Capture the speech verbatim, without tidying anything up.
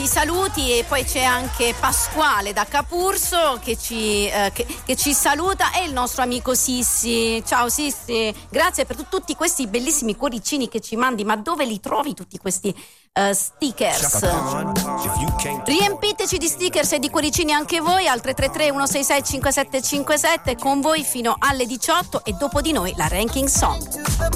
saluti, e poi c'è anche Pasquale da Capurso che ci, eh, che, che ci saluta, e il nostro amico Sissi. Ciao Sissi, grazie per t- tutti questi bellissimi cuoricini che ci mandi. Ma dove li trovi tutti questi uh, stickers? Riempiteci di stickers e di cuoricini anche voi al tre tre tre uno sei sei cinque sette cinque sette, con voi fino alle diciotto, e dopo di noi la Ranking Song.